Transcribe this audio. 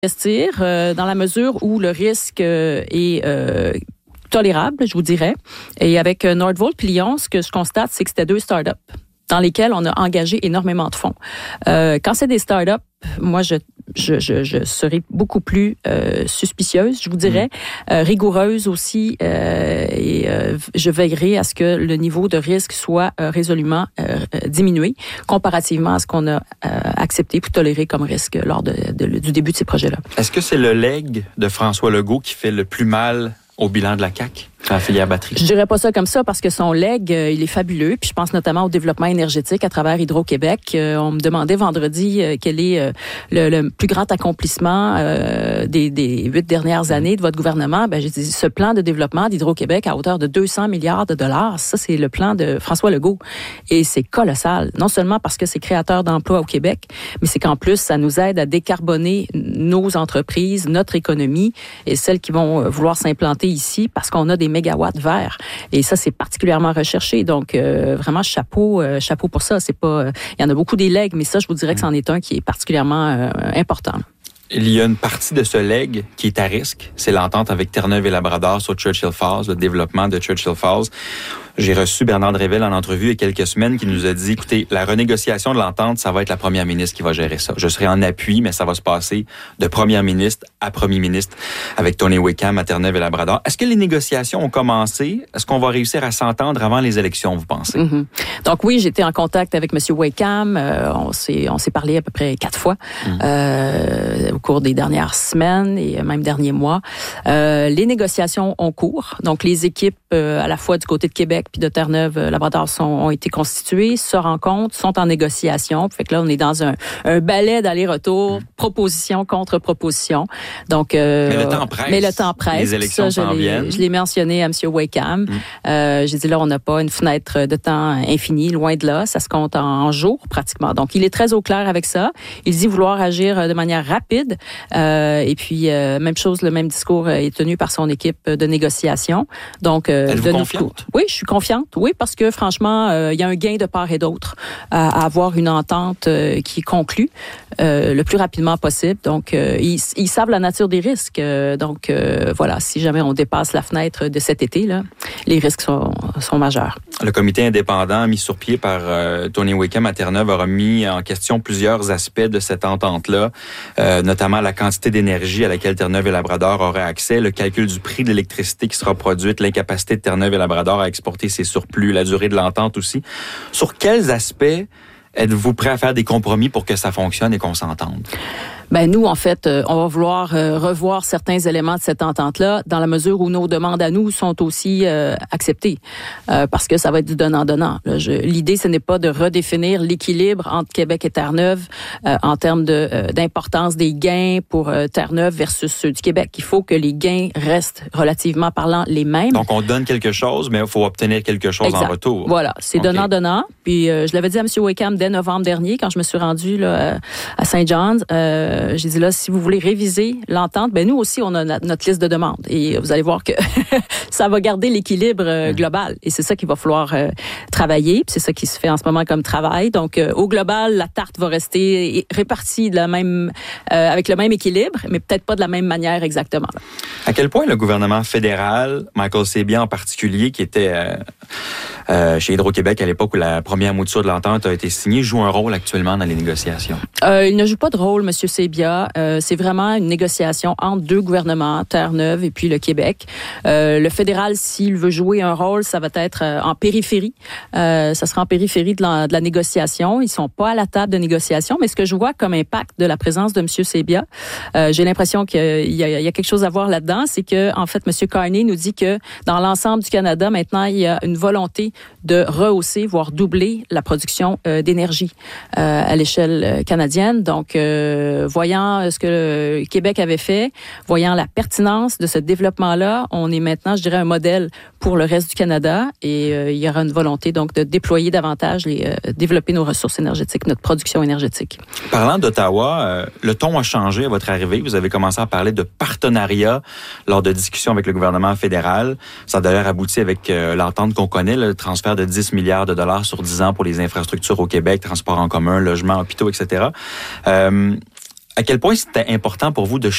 investir dans la mesure où le risque est tolérable, je vous dirais. Et avec Nordvolt puis Lion, ce que je constate, c'est que c'était 2 startups dans lesquelles on a engagé énormément de fonds. Quand c'est des startups, moi, je serais beaucoup plus suspicieuse, je vous dirais, rigoureuse aussi, et je veillerai à ce que le niveau de risque soit résolument diminué comparativement à ce qu'on a accepté pour tolérer comme risque lors du début de ces projets-là. Est-ce que c'est le legs de François Legault qui fait le plus mal au bilan de la CAQ? La filière batterie. Je dirais pas ça comme ça parce que son legs, il est fabuleux. Puis je pense notamment au développement énergétique à travers Hydro-Québec. On me demandait vendredi quel est le plus grand accomplissement des 8 dernières années de votre gouvernement. Ben, j'ai dit, ce plan de développement d'Hydro-Québec à hauteur de 200 milliards de dollars, ça, c'est le plan de François Legault. Et c'est colossal. Non seulement parce que c'est créateur d'emplois au Québec, mais c'est qu'en plus, ça nous aide à décarboner nos entreprises, notre économie et celles qui vont vouloir s'implanter ici parce qu'on a des mégawatts verts. Et ça, c'est particulièrement recherché. Donc, vraiment, chapeau pour ça. C'est pas, il y en a beaucoup des legs, mais ça, je vous dirais que c'en est un qui est particulièrement important. Il y a une partie de ce leg qui est à risque. C'est l'entente avec Terre-Neuve et Labrador sur Churchill Falls, le développement de Churchill Falls. J'ai reçu Bernard Dréville en entrevue il y a quelques semaines qui nous a dit, écoutez, la renégociation de l'entente, ça va être la première ministre qui va gérer ça. Je serai en appui, mais ça va se passer de première ministre à premier ministre avec Tony Wickham à Terre-Neuve et Labrador. Est-ce que les négociations ont commencé? Est-ce qu'on va réussir à s'entendre avant les élections, vous pensez? Mm-hmm. Donc oui, j'étais en contact avec M. Wickham. On s'est parlé à peu près 4 fois au cours des dernières semaines et même derniers mois. Les négociations ont cours. Donc les équipes à la fois du côté de Québec puis de Terre-Neuve, Labrador ont été constituées, se rencontrent, sont en négociation. Fait que là, on est dans un balai d'aller-retour, proposition contre proposition. Donc, mais le temps presse. Les élections s'en viennent. Je l'ai mentionné à M. Wickham. J'ai dit là, on n'a pas une fenêtre de temps infinie, loin de là. Ça se compte en jours pratiquement. Donc, il est très au clair avec ça. Il dit vouloir agir de manière rapide. Et puis, même chose, le même discours est tenu par son équipe de négociation. Donc, êtes-vous confiante? Oui, je suis confiante. Oui, parce que franchement, il y a un gain de part et d'autre à avoir une entente qui est conclue le plus rapidement possible. Donc, ils savent la nature des risques. Donc, voilà, si jamais on dépasse la fenêtre de cet été, là, les risques sont majeurs. Le comité indépendant mis sur pied par Tony Wickham à Terre-Neuve a remis en question plusieurs aspects de cette entente-là, notamment la quantité d'énergie à laquelle Terre-Neuve et Labrador auraient accès, le calcul du prix de l'électricité qui sera produite, l'incapacité de Terre-Neuve et Labrador à exporter ses surplus, la durée de l'entente aussi. Sur quels aspects êtes-vous prêt à faire des compromis pour que ça fonctionne et qu'on s'entende? Ben nous, en fait, on va vouloir revoir certains éléments de cette entente-là dans la mesure où nos demandes à nous sont aussi acceptées, parce que ça va être du donnant-donnant. L'idée, ce n'est pas de redéfinir l'équilibre entre Québec et Terre-Neuve en termes d'importance des gains pour Terre-Neuve versus ceux du Québec. Il faut que les gains restent relativement parlant les mêmes. Donc, on donne quelque chose, mais il faut obtenir quelque chose en retour. Voilà, c'est donnant-donnant. Puis, je l'avais dit à M. Wickham dès novembre dernier, quand je me suis rendue là, à St. John's. J'ai dit là, si vous voulez réviser l'entente, ben nous aussi, on a notre liste de demandes. Et vous allez voir que ça va garder l'équilibre global. Et c'est ça qu'il va falloir travailler. Puis c'est ça qui se fait en ce moment comme travail. Donc, au global, la tarte va rester répartie de la même, avec le même équilibre, mais peut-être pas de la même manière exactement. À quel point le gouvernement fédéral, Michael Sabia en particulier, qui était chez Hydro-Québec à l'époque où la première mouture de l'entente a été signée, joue un rôle actuellement dans les négociations? Il ne joue pas de rôle, M. Sabia. C'est vraiment une négociation entre 2 gouvernements, Terre-Neuve et puis le Québec. Le fédéral, s'il veut jouer un rôle, ça va être en périphérie. Ça sera en périphérie de la négociation. Ils sont pas à la table de négociation, mais ce que je vois comme impact de la présence de M. Sabia, j'ai l'impression qu'il y a quelque chose à voir là-dedans, c'est que en fait, M. Carney nous dit que dans l'ensemble du Canada, maintenant, il y a une volonté de rehausser, voire doubler la production d'énergie à l'échelle canadienne. Donc, voyant ce que le Québec avait fait, voyant la pertinence de ce développement-là, on est maintenant, je dirais, un modèle pour le reste du Canada et il y aura une volonté donc de déployer davantage, développer nos ressources énergétiques, notre production énergétique. Parlant d'Ottawa, le ton a changé à votre arrivée. Vous avez commencé à parler de partenariat lors de discussions avec le gouvernement fédéral. Ça a d'ailleurs abouti avec l'entente qu'on connaît, le transfert de 10 milliards de dollars sur 10 ans pour les infrastructures au Québec, transport en commun, logement, hôpitaux, etc. À quel point c'était important pour vous de